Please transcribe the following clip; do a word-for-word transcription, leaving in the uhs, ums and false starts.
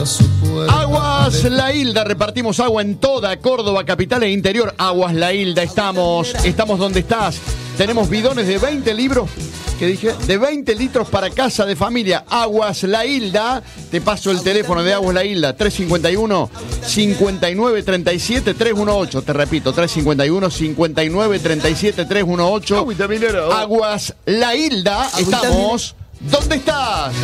Aguas La Hilda, repartimos agua en toda Córdoba, capital e interior. Aguas La Hilda, estamos, estamos donde estás. Tenemos bidones de veinte libros, ¿qué dije? De veinte litros para casa de familia. Aguas La Hilda, te paso el teléfono de Aguas La Hilda, tres cinco uno, cinco nueve tres siete, tres uno ocho. Te repito, tres cinco uno, cinco nueve tres siete, tres uno ocho. Aguas La Hilda, estamos donde estás.